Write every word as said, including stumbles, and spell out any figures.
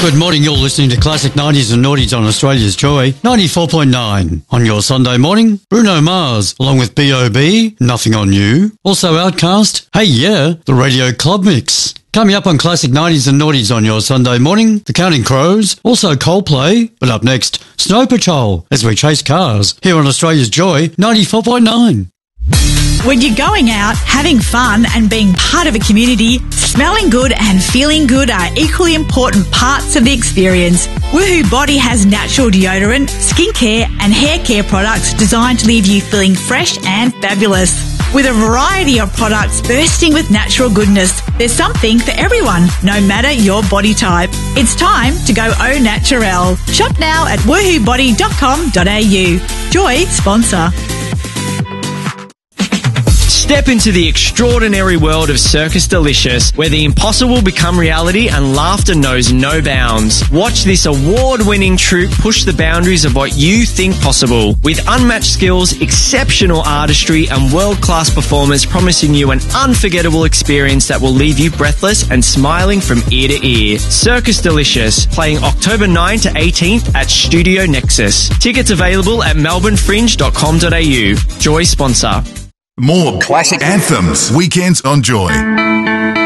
Good morning, you're listening to Classic nineties and Noughties on Australia's Joy, ninety-four point nine. On your Sunday morning, Bruno Mars, along with B O B, Nothing on You. Also Outcast, Hey Yeah, the Radio Club Mix. Coming up on Classic nineties and Noughties on your Sunday morning, The Counting Crows, also Coldplay, but up next, Snow Patrol, as we chase cars, here on Australia's Joy, ninety-four point nine. When you're going out, having fun and being part of a community, smelling good and feeling good are equally important parts of the experience. Woohoo Body has natural deodorant, skincare and hair care products designed to leave you feeling fresh and fabulous. With a variety of products bursting with natural goodness, there's something for everyone, no matter your body type. It's time to go au naturel. Shop now at woohoo body dot com dot a u. Joy sponsor. Step into the extraordinary world of Circus Delicious, where the impossible become reality and laughter knows no bounds. Watch this award-winning troupe push the boundaries of what you think possible. With unmatched skills, exceptional artistry and world-class performers promising you an unforgettable experience that will leave you breathless and smiling from ear to ear. Circus Delicious, playing October ninth to eighteenth at Studio Nexus. Tickets available at melbourne fringe dot com dot a u. Joy sponsor. More classic anthems. Weekends on Joy.